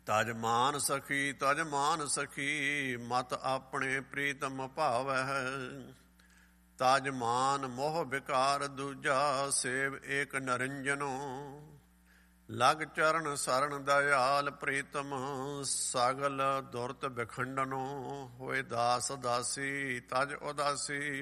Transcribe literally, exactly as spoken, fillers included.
ਤਜ ਮਾਨ ਸਖੀ ਤਜ ਮਾਨ ਸਖੀ ਮਤ ਆਪਣੇ ਪ੍ਰੀਤਮ ਭਾਵਹਿ। ਤਜ ਮਾਨ ਮੋਹ ਵਿਕਾਰ ਦੂਜਾ ਸੇਵ ਏਕ ਨਰਿੰਜਨੋ। ਲਗ ਚਰਨ ਸਰਣ ਦਇਆਲ ਪ੍ਰੀਤਮ ਸਗਲ ਦੁਰਤ ਵਿਖੰਡਨੋ। ਹੋਏ ਦਾਸ ਦਾਸੀ ਤਜ ਉਦਾਸੀ